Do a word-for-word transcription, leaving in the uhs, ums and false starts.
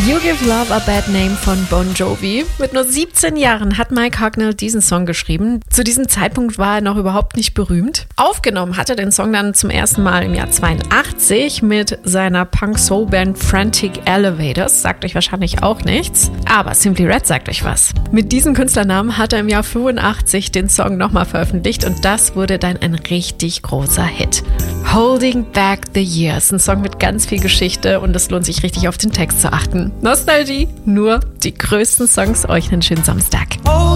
You Give Love a Bad Name von Bon Jovi. Mit nur siebzehn Jahren hat Mike Hucknall diesen Song geschrieben. Zu diesem Zeitpunkt war er noch überhaupt nicht berühmt. Aufgenommen hat er den Song dann zum ersten Mal im Jahr zweiundachtzig mit seiner Punk-Soul-Band Frantic Elevators. Sagt euch wahrscheinlich auch nichts. Aber Simply Red sagt euch was. Mit diesem Künstlernamen hat er im Jahr fünfundachtzig den Song nochmal veröffentlicht und das wurde dann ein richtig großer Hit. Holding Back the Years. Ein Song mit ganz viel Geschichte und es lohnt sich richtig auf den Text zu achten. Nostalgie, nur die größten Songs. Euch einen schönen Samstag.